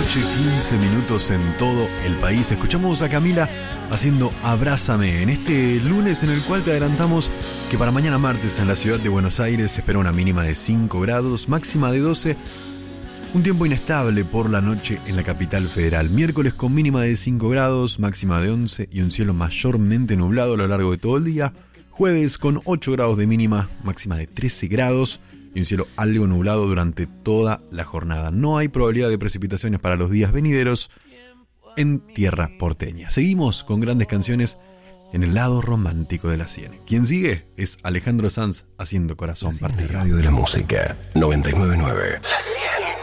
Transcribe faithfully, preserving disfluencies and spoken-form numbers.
noche, quince minutos en todo el país. Escuchamos a Camila haciendo Abrázame en este lunes en el cual te adelantamos que para mañana martes en la ciudad de Buenos Aires se espera una mínima de cinco grados, máxima de doce. Un tiempo inestable por la noche en la capital federal. Miércoles con mínima de cinco grados, máxima de once y un cielo mayormente nublado a lo largo de todo el día. Jueves con ocho grados de mínima, máxima de trece grados y un cielo algo nublado durante toda la jornada. No hay probabilidad de precipitaciones para los días venideros en tierra porteña. Seguimos con grandes canciones en el lado romántico de la cien. Quien sigue es Alejandro Sanz haciendo Corazón Partido. Radio de la Música noventa y nueve punto nueve. La cien.